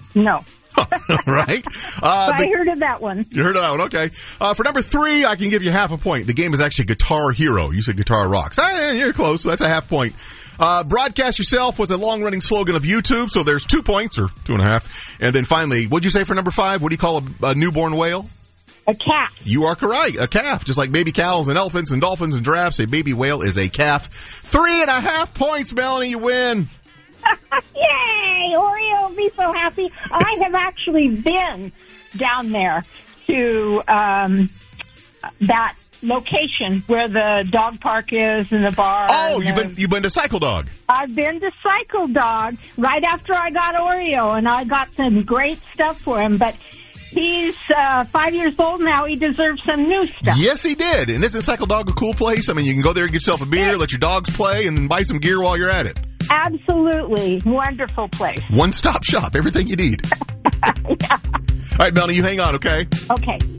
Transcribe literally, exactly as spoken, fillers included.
No. Right? Uh, I the, heard of that one. You heard of that one, okay. Uh, for number three, I can give you half a point. The game is actually Guitar Hero. You said Guitar Rocks. Ah, you're close, so that's a half point. Uh, broadcast yourself was a long-running slogan of YouTube, so there's two points, or two and a half. And then finally, what'd you say for number five? What do you call a, a newborn whale? A calf. You are correct. A calf. Just like baby cows and elephants and dolphins and giraffes, a baby whale is a calf. Three and a half points, Melanie, you win. Yay! Oreo will be so happy. I have actually been down there to um, that location where the dog park is and the bar. Oh, you've the, been you've been to Cycle Dog. I've been to Cycle Dog right after I got Oreo, and I got some great stuff for him, but he's uh, five years old now. He deserves some new stuff. Yes, he did. And isn't Cycle Dog a cool place? I mean, you can go there and get yourself a beer, let your dogs play, and then buy some gear while you're at it. Absolutely. Wonderful place. One-stop shop. Everything you need. Yeah. All right, Melanie, you hang on, okay? Okay.